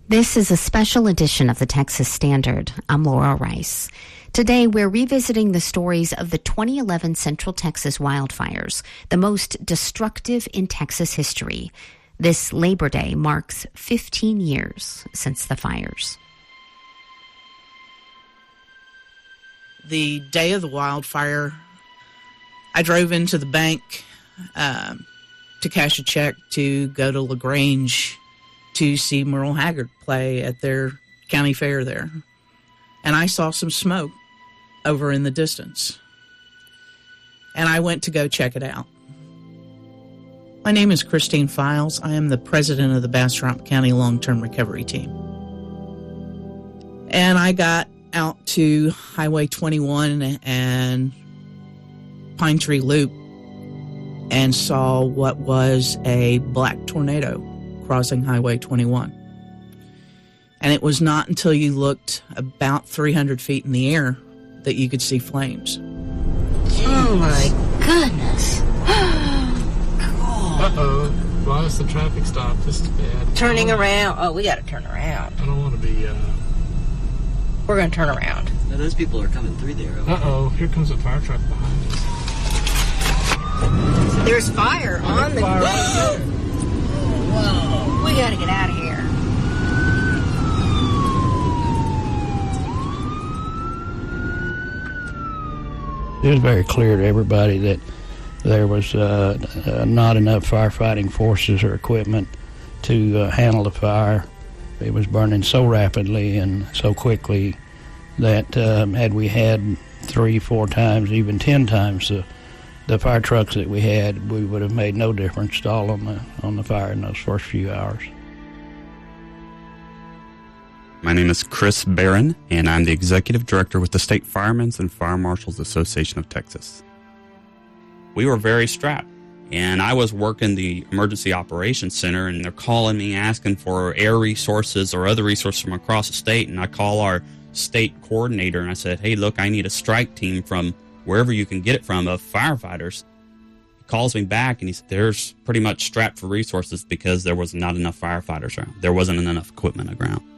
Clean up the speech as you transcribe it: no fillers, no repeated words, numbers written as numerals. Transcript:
This is a special edition of the Texas Standard. I'm Laura Rice. Today, we're revisiting the stories of the 2011 Central Texas wildfires, the most destructive in Texas history. This Labor Day marks 15 years since the fires. The day of the wildfire, I drove into the bank to cash a check to go to LaGrange to see Merle Haggard play at their county fair there. And I saw some smoke over in the distance. And I went to go check it out. My name is Christine Files. I am the president of the Bastrop County Long-Term Recovery Team. And I got out to Highway 21 and Pine Tree Loop and saw what was a black tornado crossing Highway 21. And it was not until you looked about 300 feet in the air that you could see flames. Oh my goodness. Uh-oh. Why is the traffic stop? This is bad. Turning around. Oh, we got to turn around. I don't want to be, We're going to turn around. Now, those people are coming through there. Uh-oh. Here comes a fire truck behind us. There's fire on the... Whoa! Whoa. We got to get out of here. It was very clear to everybody that there was not enough firefighting forces or equipment to handle the fire. It was burning so rapidly and so quickly that had we had 3, 4 times, even 10 times the fire trucks that we had, we would have made no difference at all on the fire in those first few hours. My name is Chris Barron, and I'm the Executive Director with the State Firemen's and Fire Marshals Association of Texas. We were very strapped, and I was working the Emergency Operations Center, and they're calling me asking for air resources or other resources from across the state, and I call our state coordinator, and I said, hey, look, I need a strike team from wherever you can get it from of firefighters. He calls me back, and he said, there's pretty much strapped for resources because there was not enough firefighters around. There wasn't enough equipment around.